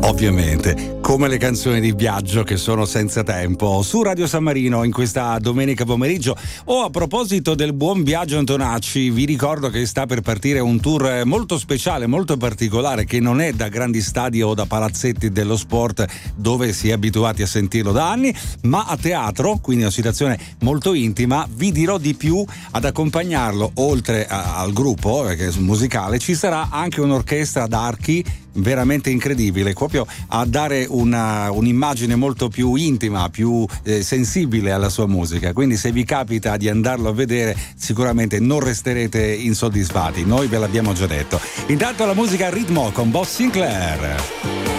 Ovviamente, come le canzoni di viaggio che sono senza tempo, su Radio San Marino in questa domenica pomeriggio. A proposito del buon viaggio Antonacci, vi ricordo che sta per partire un tour molto speciale, molto particolare, che non è da grandi stadi o da palazzetti dello sport dove si è abituati a sentirlo da anni, ma a teatro, quindi una situazione molto intima. Vi dirò di più: ad accompagnarlo, oltre al gruppo che è musicale, ci sarà anche un'orchestra d'archi veramente incredibile, proprio a dare un'immagine molto più intima, più sensibile alla sua musica. Quindi se vi capita di andarlo a vedere, sicuramente non resterete insoddisfatti, noi ve l'abbiamo già detto. Intanto la musica a ritmo con Bob Sinclair.